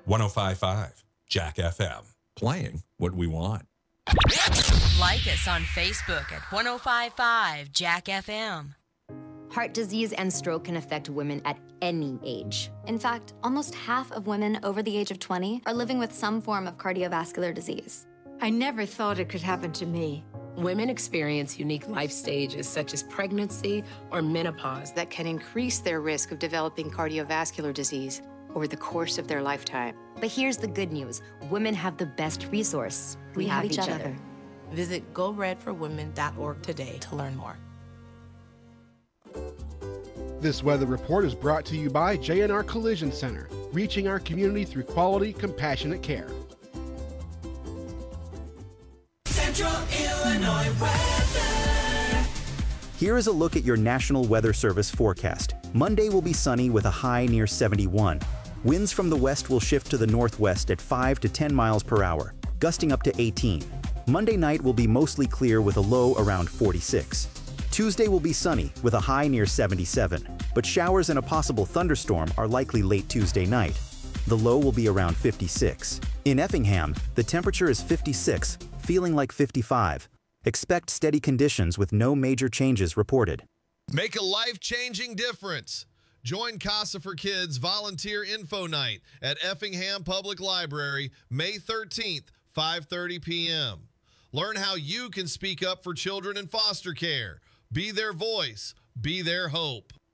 105.5 Jack FM. Playing what we want. Like us on Facebook at 105.5 Jack FM. Heart disease and stroke can affect women at any age. In fact, almost half of women over the age of 20 are living with some form of cardiovascular disease. I never thought it could happen to me. Women experience unique life stages such as pregnancy or menopause that can increase their risk of developing cardiovascular disease over the course of their lifetime. But here's the good news. Women have the best resource. We have each other. Visit GoRedForWomen.org today to learn more. This weather report is brought to you by J&R Collision Center, reaching our community through quality, compassionate care. Central Illinois weather. Here is a look at your National Weather Service forecast. Monday will be sunny with a high near 71. Winds from the west will shift to the northwest at 5 to 10 miles per hour, gusting up to 18. Monday night will be mostly clear with a low around 46. Tuesday will be sunny with a high near 77, but showers and a possible thunderstorm are likely late Tuesday night. The low will be around 56. In Effingham, the temperature is 56, feeling like 55. Expect steady conditions with no major changes reported. Make a life-changing difference. Join Casa for Kids Volunteer Info Night at Effingham Public Library, May 13th, 5:30 p.m. Learn how you can speak up for children in foster care. Be their voice. Be their hope.